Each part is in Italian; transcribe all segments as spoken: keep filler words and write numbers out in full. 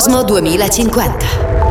Cosmo duemilacinquanta.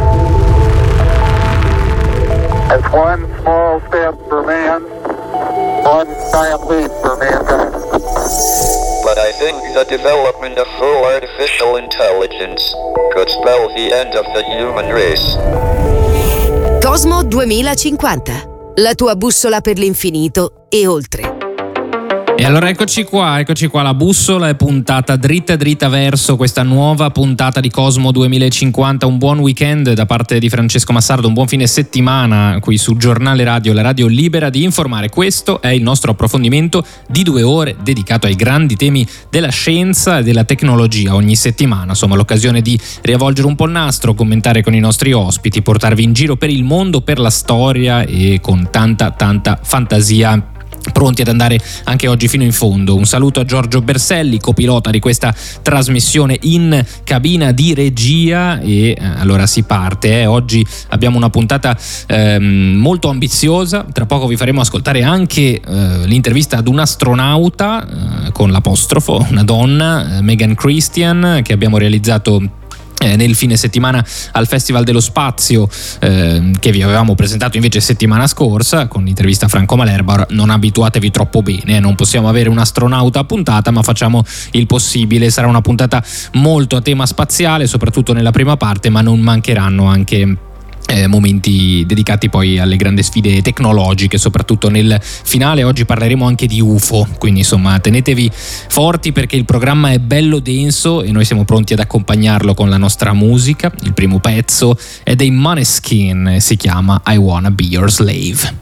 That's one small step for man, one giant leap for mankind. But I think the development of full artificial intelligence could spell the end of the human race. Cosmo duemilacinquanta, la tua bussola per l'infinito e oltre. E allora eccoci qua, eccoci qua, la bussola è puntata dritta dritta verso questa nuova puntata di Cosmo duemilacinquanta. Un buon weekend da parte di Francesco Massardo, un buon fine settimana qui su Giornale Radio, la radio libera di informare. Questo è il nostro approfondimento di due ore dedicato ai grandi temi della scienza e della tecnologia. Ogni settimana, insomma, l'occasione di riavvolgere un po' il nastro, commentare con i nostri ospiti, portarvi in giro per il mondo, per la storia e con tanta tanta fantasia, pronti ad andare anche oggi fino in fondo. Un saluto a Giorgio Berselli, copilota di questa trasmissione in cabina di regia, e eh, allora si parte. Eh. Oggi abbiamo una puntata ehm, molto ambiziosa. Tra poco vi faremo ascoltare anche eh, l'intervista ad un astronauta eh, con l'apostrofo, una donna, eh, Megan Christian, che abbiamo realizzato nel fine settimana al Festival dello Spazio, eh, che vi avevamo presentato invece settimana scorsa con l'intervista a Franco Malerba. Non abituatevi troppo bene, eh, non possiamo avere un astronauta a puntata, ma facciamo il possibile. Sarà una puntata molto a tema spaziale, soprattutto nella prima parte, ma non mancheranno anche Eh, momenti dedicati poi alle grandi sfide tecnologiche, soprattutto nel finale. Oggi parleremo anche di U F O, quindi insomma tenetevi forti perché il programma è bello denso e noi siamo pronti ad accompagnarlo con la nostra musica. Il primo pezzo è dei Måneskin, si chiama I Wanna Be Your Slave.